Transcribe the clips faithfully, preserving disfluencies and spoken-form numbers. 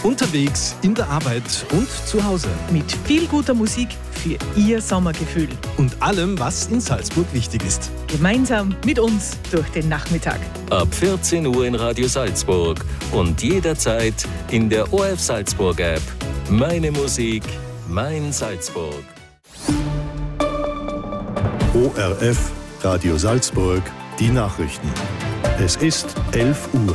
Unterwegs, in der Arbeit und zu Hause. Mit viel guter Musik für Ihr Sommergefühl. Und allem, was in Salzburg wichtig ist. Gemeinsam mit uns durch den Nachmittag. Ab vierzehn Uhr in Radio Salzburg und jederzeit in der O R F Salzburg App. Meine Musik, mein Salzburg. O R F Radio Salzburg, die Nachrichten. Es ist elf Uhr.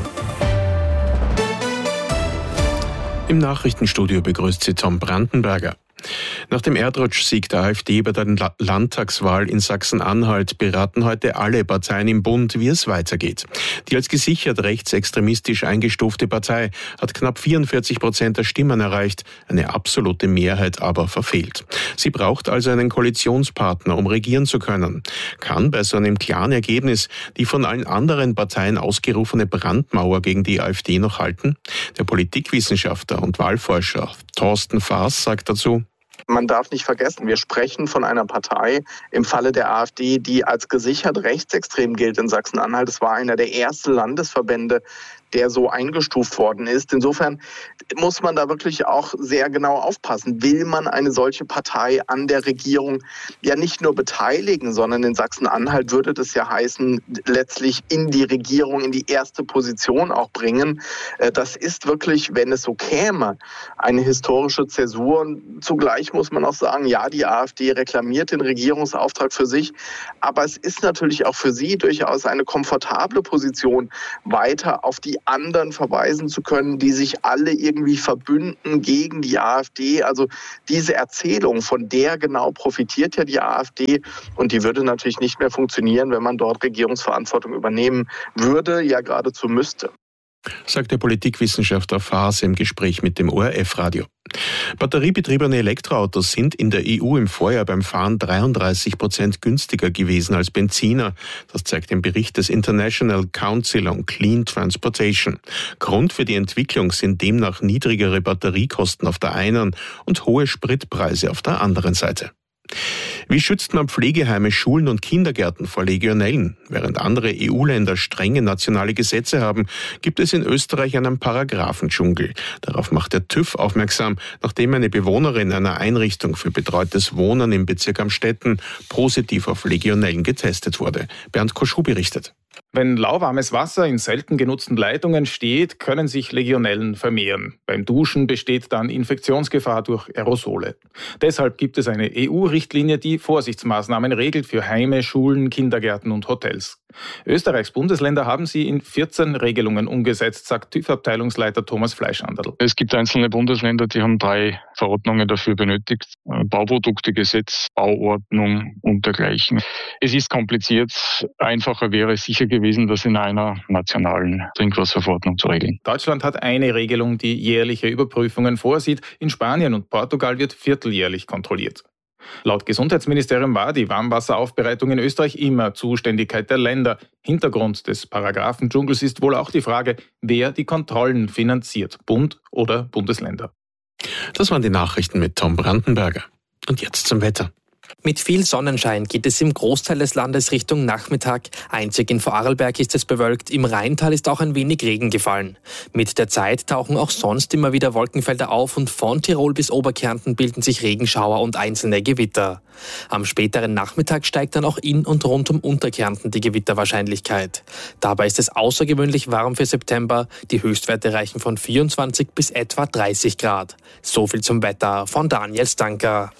Im Nachrichtenstudio begrüßt Sie Tom Brandenberger. Nach dem Erdrutschsieg der AfD bei der Landtagswahl in Sachsen-Anhalt beraten heute alle Parteien im Bund, wie es weitergeht. Die als gesichert rechtsextremistisch eingestufte Partei hat knapp vierundvierzig Prozent der Stimmen erreicht, eine absolute Mehrheit aber verfehlt. Sie braucht also einen Koalitionspartner, um regieren zu können. Kann bei so einem klaren Ergebnis die von allen anderen Parteien ausgerufene Brandmauer gegen die AfD noch halten? Der Politikwissenschaftler und Wahlforscher Thorsten Faas sagt dazu: Man darf nicht vergessen, wir sprechen von einer Partei im Falle der AfD, die als gesichert rechtsextrem gilt in Sachsen-Anhalt. Es war einer der ersten Landesverbände, der so eingestuft worden ist. Insofern muss man da wirklich auch sehr genau aufpassen. Will man eine solche Partei an der Regierung ja nicht nur beteiligen, sondern in Sachsen-Anhalt würde das ja heißen, letztlich in die Regierung, in die erste Position auch bringen. Das ist wirklich, wenn es so käme, eine historische Zäsur. Und zugleich muss man auch sagen, ja, die AfD reklamiert den Regierungsauftrag für sich, aber es ist natürlich auch für sie durchaus eine komfortable Position, weiter auf die anderen verweisen zu können, die sich alle irgendwie verbünden gegen die AfD. Also diese Erzählung, von der genau profitiert ja die AfD, und die würde natürlich nicht mehr funktionieren, wenn man dort Regierungsverantwortung übernehmen würde, ja geradezu müsste. Sagt der Politikwissenschaftler Faas im Gespräch mit dem O R F-Radio. Batteriebetriebene Elektroautos sind in der E U im Vorjahr beim Fahren dreiunddreißig Prozent günstiger gewesen als Benziner. Das zeigt ein Bericht des International Council on Clean Transportation. Grund für die Entwicklung sind demnach niedrigere Batteriekosten auf der einen und hohe Spritpreise auf der anderen Seite. Wie schützt man Pflegeheime, Schulen und Kindergärten vor Legionellen? Während andere E U-Länder strenge nationale Gesetze haben, gibt es in Österreich einen Paragraphendschungel. Darauf macht der TÜV aufmerksam, nachdem eine Bewohnerin einer Einrichtung für betreutes Wohnen im Bezirk Amstetten positiv auf Legionellen getestet wurde. Bernd Koschuh berichtet. Wenn lauwarmes Wasser in selten genutzten Leitungen steht, können sich Legionellen vermehren. Beim Duschen besteht dann Infektionsgefahr durch Aerosole. Deshalb gibt es eine E U-Richtlinie, die Vorsichtsmaßnahmen regelt für Heime, Schulen, Kindergärten und Hotels. Österreichs Bundesländer haben sie in vierzehn Regelungen umgesetzt, sagt TÜV-Abteilungsleiter Thomas Fleischanderl. Es gibt einzelne Bundesländer, die haben drei Verordnungen dafür benötigt. Bauproduktegesetz, Bauordnung und dergleichen. Es ist kompliziert. Einfacher wäre es sicher gewesen, das in einer nationalen Trinkwasserverordnung zu regeln. Deutschland hat eine Regelung, die jährliche Überprüfungen vorsieht. In Spanien und Portugal wird vierteljährlich kontrolliert. Laut Gesundheitsministerium war die Warmwasseraufbereitung in Österreich immer Zuständigkeit der Länder. Hintergrund des Paragraphendschungels ist wohl auch die Frage, wer die Kontrollen finanziert, Bund oder Bundesländer. Das waren die Nachrichten mit Tom Brandenberger. Und jetzt zum Wetter. Mit viel Sonnenschein geht es im Großteil des Landes Richtung Nachmittag. Einzig in Vorarlberg ist es bewölkt. Im Rheintal ist auch ein wenig Regen gefallen. Mit der Zeit tauchen auch sonst immer wieder Wolkenfelder auf und von Tirol bis Oberkärnten bilden sich Regenschauer und einzelne Gewitter. Am späteren Nachmittag steigt dann auch in und rund um Unterkärnten die Gewitterwahrscheinlichkeit. Dabei ist es außergewöhnlich warm für September. Die Höchstwerte reichen von vierundzwanzig bis etwa dreißig Grad. So viel zum Wetter von Daniel Stanker.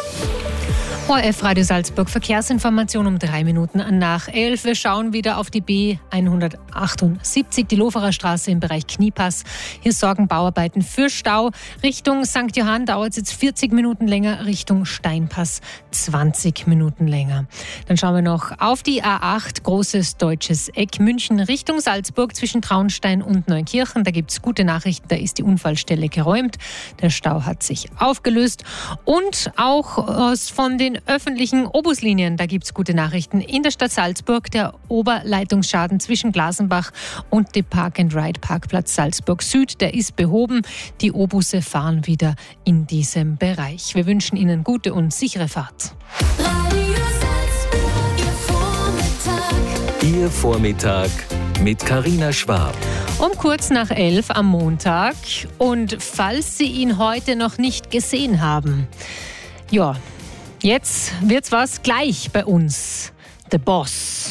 O R F Radio Salzburg, Verkehrsinformation um drei Minuten nach elf. Wir schauen wieder auf die B hundertachtundsiebzig, die Loferer Straße im Bereich Kniepass. Hier sorgen Bauarbeiten für Stau. Richtung Sankt Johann dauert es jetzt vierzig Minuten länger, Richtung Steinpass zwanzig Minuten länger. Dann schauen wir noch auf die A acht, großes deutsches Eck München Richtung Salzburg zwischen Traunstein und Neukirchen. Da gibt es gute Nachrichten, da ist die Unfallstelle geräumt. Der Stau hat sich aufgelöst. Und auch aus von den öffentlichen Obuslinien, da gibt es gute Nachrichten. In der Stadt Salzburg der Oberleitungsschaden zwischen Glasenbach und dem Park-and-Ride-Parkplatz Salzburg Süd, der ist behoben. Die Obusse fahren wieder in diesem Bereich. Wir wünschen Ihnen gute und sichere Fahrt. Ihr Vormittag mit Carina Schwab. Um kurz nach elf am Montag. Und falls Sie ihn heute noch nicht gesehen haben, ja, jetzt wird's was gleich bei uns. The Boss.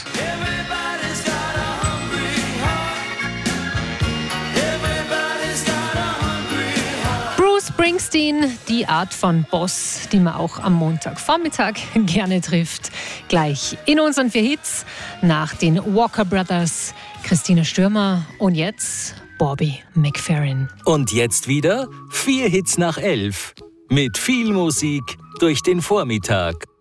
Bruce Springsteen, die Art von Boss, die man auch am Montagvormittag gerne trifft. Gleich in unseren vier Hits nach den Walker Brothers, Christina Stürmer und jetzt Bobby McFerrin. Und jetzt wieder vier Hits nach elf. Mit viel Musik durch den Vormittag.